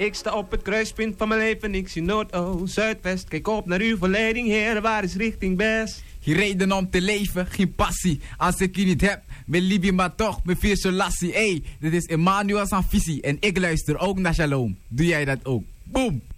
Ik sta op het kruispunt van mijn leven, ik zie Noord, Oost, Zuidwest. Kijk op naar uw verleiding, Heer, waar is richting best? Geen reden om te leven, geen passie. Als ik je niet heb, ben Libi maar toch, me vier zo lassie. Dit is Emmanuel Sanfisi en ik luister ook naar Shalom. Doe jij dat ook? Boom!